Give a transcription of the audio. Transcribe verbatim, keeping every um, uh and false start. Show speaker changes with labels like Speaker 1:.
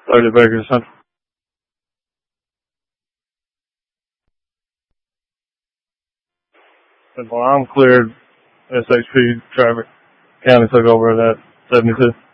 Speaker 1: thirty Baker Central. Well, I'm cleared. S H P traffic. County took over at seventy-two.